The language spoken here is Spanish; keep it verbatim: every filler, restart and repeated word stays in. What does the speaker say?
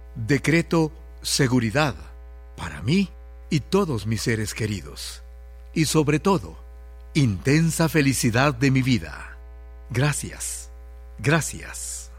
Decreto seguridad para mí y todos mis seres queridos. Y sobre todo, intensa felicidad de mi vida. Gracias, gracias.